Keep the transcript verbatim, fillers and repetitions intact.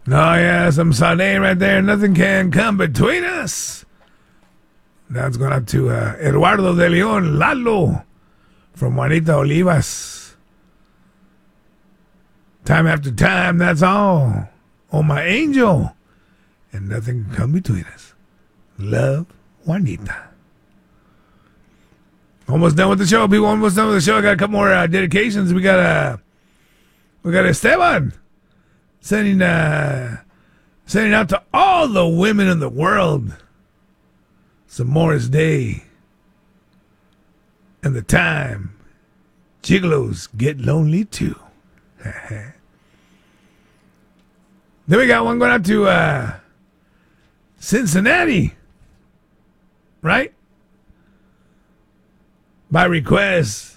Oh, yeah, some Sade right there. Nothing can come between us. That's going out to uh, Eduardo de Leon, Lalo, from Juanita Olivas. Time after time, that's all. Oh, my angel. And nothing can come between us. Love, Juanita. Almost done with the show, people. Almost done with the show. I got a couple more uh, dedications. We got uh, we got Esteban sending uh, sending out to all the women in the world. Some Morris Day and the time. Gigolos get lonely too. Then we got one going out to uh, Cincinnati, right? By request,